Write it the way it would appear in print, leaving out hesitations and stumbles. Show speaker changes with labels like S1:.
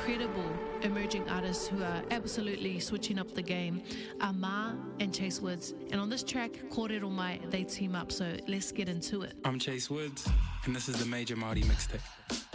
S1: incredible emerging artists who are absolutely switching up the game are Ma and Chase Woods. And on this track, Kōrero Mai, they team up, so let's get into it.
S2: I'm Chase Woods, and this is the Major Māori Mixtape.